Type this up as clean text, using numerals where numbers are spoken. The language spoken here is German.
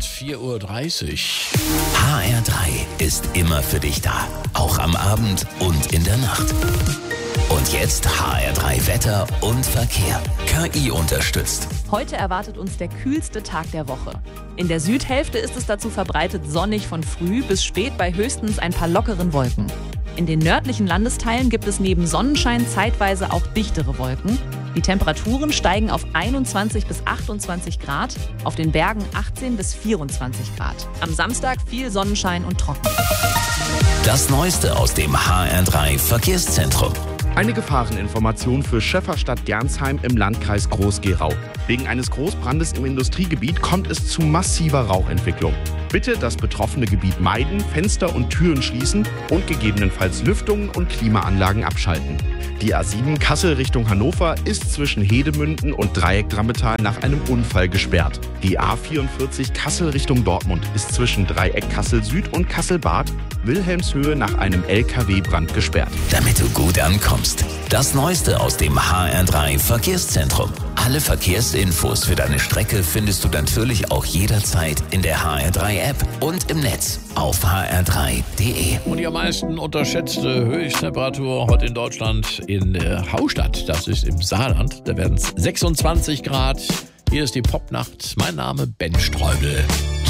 Zeit, 4:30 Uhr. HR3 ist immer für dich da, auch am Abend und in der Nacht. Und jetzt HR3 Wetter und Verkehr. KI unterstützt. Heute erwartet uns der kühlste Tag der Woche. In der Südhälfte ist es dazu verbreitet sonnig von früh bis spät bei höchstens ein paar lockeren Wolken. In den nördlichen Landesteilen gibt es neben Sonnenschein zeitweise auch dichtere Wolken. Die Temperaturen steigen auf 21 bis 28 Grad, auf den Bergen 18 bis 24 Grad. Am Samstag viel Sonnenschein und trocken. Das Neueste aus dem HR3 Verkehrszentrum. Eine Gefahreninformation für Schäferstadt-Gernsheim im Landkreis Groß-Gerau. Wegen eines Großbrandes im Industriegebiet kommt es zu massiver Rauchentwicklung. Bitte das betroffene Gebiet meiden, Fenster und Türen schließen und gegebenenfalls Lüftungen und Klimaanlagen abschalten. Die A7 Kassel Richtung Hannover ist zwischen Hedemünden und Dreieck-Drammetal nach einem Unfall gesperrt. Die A44 Kassel Richtung Dortmund ist zwischen Dreieck Kassel Süd und Kassel-Bad Wilhelmshöhe nach einem LKW-Brand gesperrt. Damit du gut ankommst. Das Neueste aus dem HR3 Verkehrszentrum. Alle Verkehrsinfos für deine Strecke findest du natürlich auch jederzeit in der HR3-App und im Netz auf hr3.de. Und die am meisten unterschätzte Höchsttemperatur heute in Deutschland in Haustadt. Das ist im Saarland. Da werden es 26 Grad. Hier ist die Popnacht. Mein Name Ben Streubel.